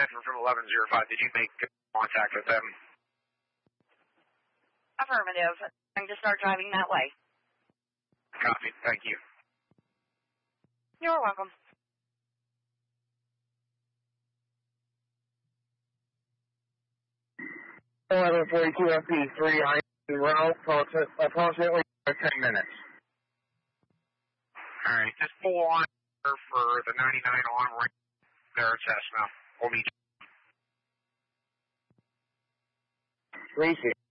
Bedford from 1105. Did you make contact with them? Affirmative. I'm to start driving that way. Copy. Thank you. You're welcome. FP3, I am route approximately 10 minutes. All right, just pull on for the 99 on right there at Cessna. We'll meet you. 3-6.